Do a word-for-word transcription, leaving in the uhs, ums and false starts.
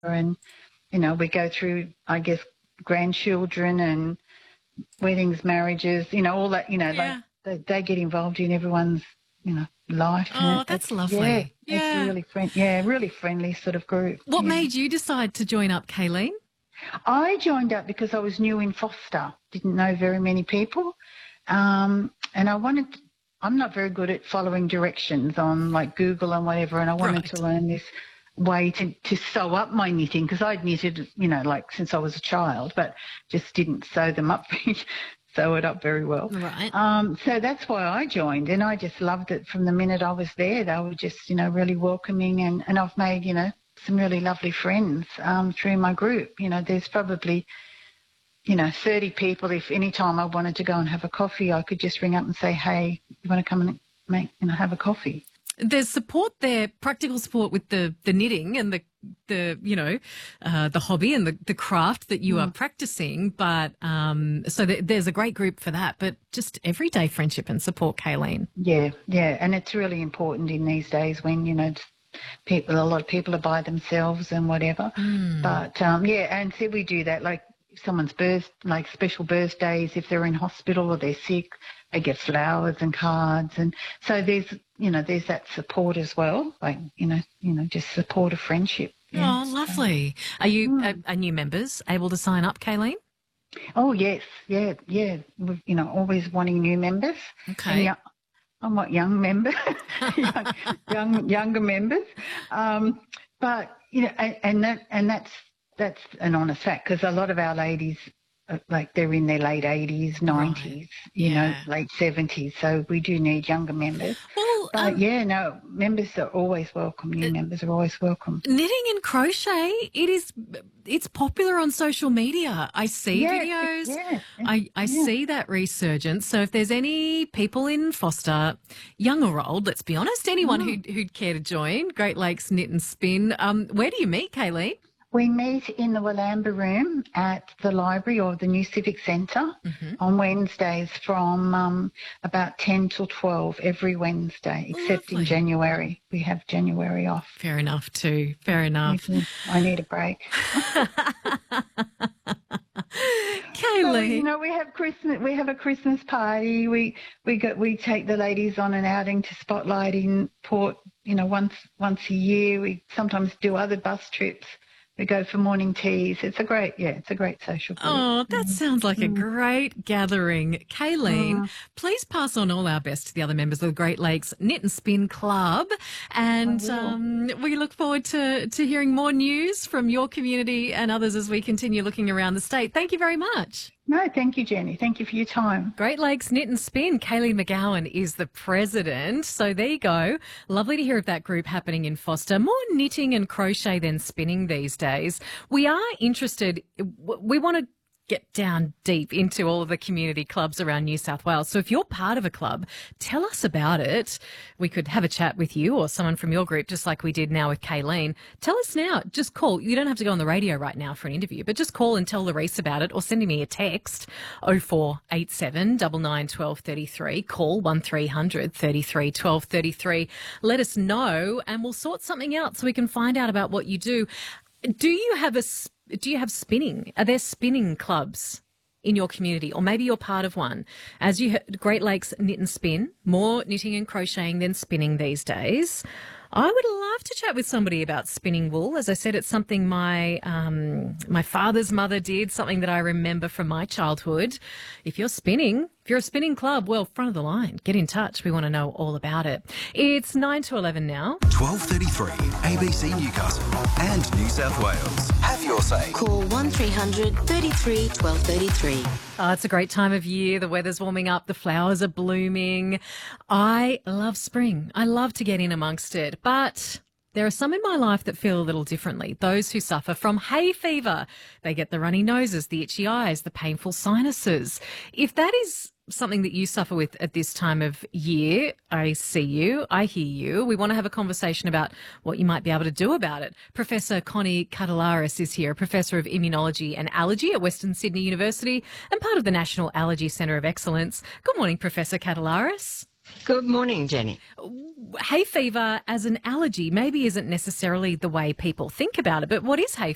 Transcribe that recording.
and, you know, we go through, I guess, grandchildren and weddings, marriages, you know, all that, you know, Yeah. like they, they get involved in everyone's, you know, life. Oh, and that's it's, lovely. Yeah, Yeah. it's really friend, yeah, really friendly sort of group. What yeah. made you decide to join up, Kayleen? I joined up because I was new in Foster, didn't know very many people, um, and I wanted. I'm not very good at following directions on like Google and whatever, and I wanted Right. to learn this way to, to sew up my knitting because I'd knitted, you know, like since I was a child, but just didn't sew them up, sew it up very well. Right. Um, so that's why I joined, and I just loved it from the minute I was there. They were just, you know, really welcoming, and, and I've made, you know, some really lovely friends um, through my group. You know, there's probably, you know, thirty people. If any time I wanted to go and have a coffee, I could just ring up and say, hey, you want to come and make, you know, have a coffee? There's support there, practical support with the, the knitting and the, the you know, uh, the hobby and the, the craft that you mm. are practicing. But um, so th- there's a great group for that, but just everyday friendship and support, Kayleen. Yeah, yeah. And it's really important in these days when, you know, people, a lot of people are by themselves and whatever. Mm. But, um, yeah, and so we do that, like if someone's birth, like special birthdays, if they're in hospital or they're sick, they get flowers and cards. And so there's, you know, there's that support as well, like, you know, you know, just support of friendship. Yeah. Oh, lovely. Are you, mm. are, are new members able to sign up, Kayleen? Oh, yes, yeah, yeah. We've, you know, always wanting new members. Okay. And, I'm what young members, young, young, younger members, um, but you know, and, and that and that's that's an honest fact because a lot of our ladies, uh, like they're in their late eighties, nineties, right. you yeah. know, late seventies. So we do need younger members. Well, but um, yeah, no, members are always welcome. New uh, members are always welcome. Knitting and crochet, it is. It's popular on social media. I see yeah, videos. Yeah, I, I yeah. see that resurgence. So if there's any people in Foster, young or old, let's be honest, anyone mm. who'd, who'd care to join, Great Lakes Knit and Spin, um, where do you meet, Kayleen? We meet in the Willamba room at the library or the new Civic Centre mm-hmm. on Wednesdays from um, about ten till twelve every Wednesday, except Lovely. in January. We have January off. Fair enough too. Fair enough. I need a break. Kaylee. So, you know, we have Christmas. We have a Christmas party. We we go, we take the ladies on an outing to Spotlight in Port. You know, once once a year. We sometimes do other bus trips. We go for morning teas. It's a great, yeah, it's a great social group. Oh, that sounds like a great gathering. Kayleen, Mm. please pass on all our best to the other members of the Great Lakes Knit and Spin Club. And um, we look forward to, to hearing more news from your community and others as we continue looking around the state. Thank you very much. No, thank you, Jenny. Thank you for your time. Great Lakes Knit and Spin. Kayleen McGowan is the president. So there you go. Lovely to hear of that group happening in Foster. More knitting and crochet than spinning these days. We are interested. We want to get down deep into all of the community clubs around New South Wales. So if you're part of a club, tell us about it. We could have a chat with you or someone from your group, just like we did now with Kayleen. Tell us now. Just call. You don't have to go on the radio right now for an interview, but just call and tell Larice about it or send me a text oh four eight seven, nine nine, one two three three. Call one three hundred, thirty-three, twelve thirty-three. Let us know and we'll sort something out so we can find out about what you do. Do you have a Do you have spinning? Are there spinning clubs in your community? Or maybe you're part of one. As you heard, Great Lakes Knit and Spin, more knitting and crocheting than spinning these days. I would love to chat with somebody about spinning wool. As I said, it's something my um, my father's mother did, something that I remember from my childhood. If you're spinning, if you're a spinning club, well, front of the line, get in touch. We want to know all about it. It's nine to eleven now. twelve thirty-three, A B C Newcastle and New South Wales. Have your say. Call one three hundred, thirty-three, twelve thirty-three. Oh, it's a great time of year. The weather's warming up. The flowers are blooming. I love spring. I love to get in amongst it. But there are some in my life that feel a little differently. Those who suffer from hay fever. They get the runny noses, the itchy eyes, the painful sinuses. If that is something that you suffer with at this time of year, I see you, I hear you. We want to have a conversation about what you might be able to do about it. Professor Connie Catalaris is here, Professor of Immunology and Allergy at Western Sydney University and part of the National Allergy Centre of Excellence. Good morning, Professor Catalaris. Good morning, Jenny. Hay fever as an allergy maybe isn't necessarily the way people think about it, but what is hay